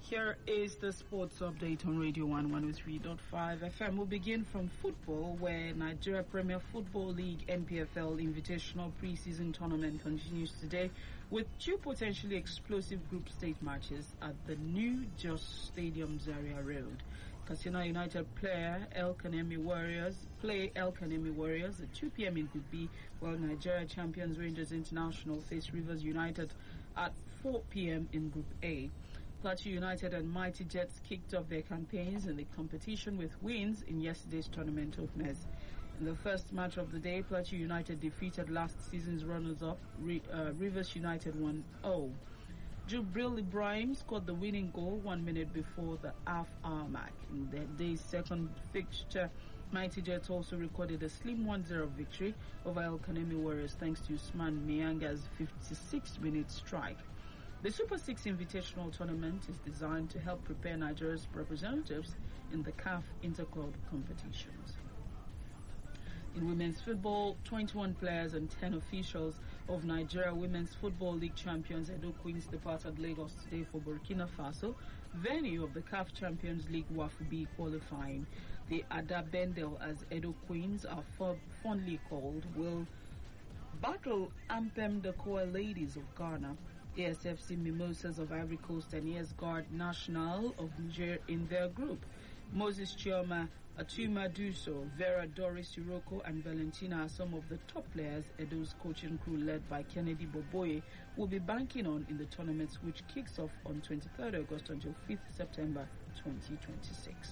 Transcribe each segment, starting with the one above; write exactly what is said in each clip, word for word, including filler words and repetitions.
Here is the sports update on Radio one one oh three point five F M. We'll begin from football, where Nigeria Premier Football League N P F L Invitational Preseason Tournament continues today with two potentially explosive group stage matches at the new Jos Stadium, Zaria Road. Katsina United player El Kanemi Warriors play El Kanemi Warriors at two p m in Group B, while Nigeria champions Rangers International face Rivers United at four p m in Group A. Plateau United and Mighty Jets kicked off their campaigns in the competition with wins in yesterday's tournament openers. In the first match of the day, Plateau United defeated last season's runners-up uh, Rivers United one nil. Jubril Ibrahim scored the winning goal one minute before the half-hour mark. In the day's second fixture, Mighty Jets also recorded a slim one zero victory over El Kanemi Warriors thanks to Usman Mianga's fifty-six minute strike. The Super six Invitational Tournament is designed to help prepare Nigeria's representatives in the C A F Interclub competitions. In women's football, twenty-one players and ten officials of Nigeria Women's Football League champions Edo Queens departed Lagos today for Burkina Faso, venue of the C A F Champions League W A F B qualifying. The Ada Bendel, as Edo Queens are fondly called, will battle Ampem Dakoa Ladies of Ghana, A S F C Mimosas of Ivory Coast, and E S Guard National of Niger in their group. Moses Chioma, Atuma Duso, Vera Doris Iroko, and Valentina are some of the top players Edo's coaching crew, led by Kennedy Boboye, will be banking on in the tournament, which kicks off on twenty-third August until fifth September twenty twenty-six.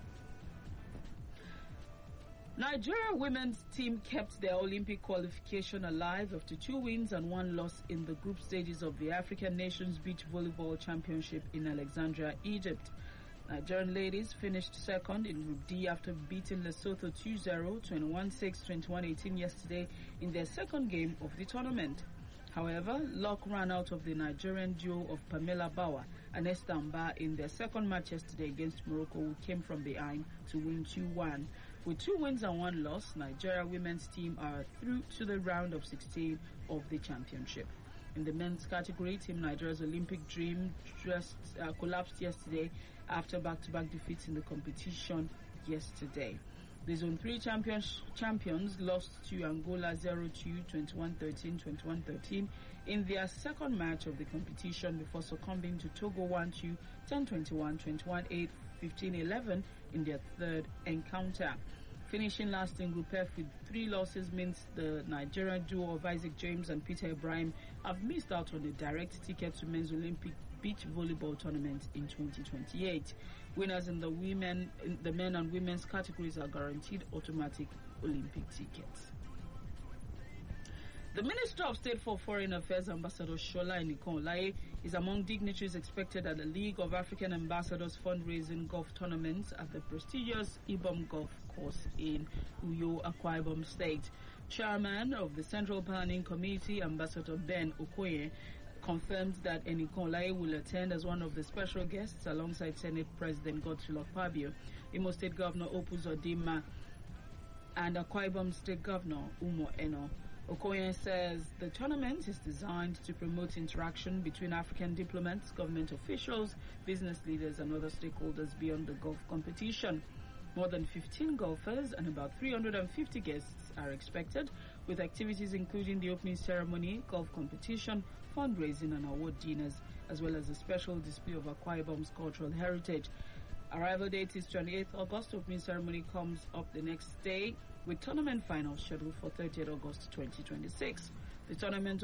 Nigeria women's team kept their Olympic qualification alive after two wins and one loss in the group stages of the African Nations Beach Volleyball Championship in Alexandria, Egypt. Nigerian ladies finished second in Group D after beating Lesotho two zero, twenty-one six, twenty-one eighteen yesterday in their second game of the tournament. However, luck ran out of the Nigerian duo of Pamela Bauer and Esther Mba in their second match yesterday against Morocco, who came from behind to win two one. With two wins and one loss, Nigeria women's team are through to the round of sixteen of the championship. In the men's category, Team Nigeria's Olympic dream just uh, collapsed yesterday after back-to-back defeats in the competition yesterday. The Zone three champions, champions lost to Angola zero two, twenty-one thirteen, twenty-one thirteen in their second match of the competition before succumbing to Togo one two, ten twenty-one, twenty-one eight, fifteen eleven in their third encounter. Finishing last in Group F with three losses means the Nigerian duo of Isaac James and Peter Ibrahim have missed out on a direct ticket to men's Olympic beach volleyball tournament in twenty twenty-eight. Winners in the women, in the men and women's categories are guaranteed automatic Olympic tickets. The Minister of State for Foreign Affairs, Ambassador Shola Enikan-Olaye, is among dignitaries expected at the League of African Ambassadors fundraising golf tournament at the prestigious Ibom Golf Course in Uyo, Akwa Ibom State. Chairman of the Central Planning Committee, Ambassador Ben Okoye, confirmed that Enikan-Olaye will attend as one of the special guests alongside Senate President Godswill Akpabio, Imo State Governor Opus Odima, and Akwa Ibom State Governor Umo Eno. Okoye says the tournament is designed to promote interaction between African diplomats, government officials, business leaders, and other stakeholders beyond the golf competition. More than fifteen golfers and about three hundred fifty guests are expected, with activities including the opening ceremony, golf competition, fundraising, and award dinners, as well as a special display of Akwa Ibom's cultural heritage. Arrival date is twenty-eighth August. Opening ceremony comes up the next day, with tournament finals scheduled for thirtieth August twenty twenty-six. The tournament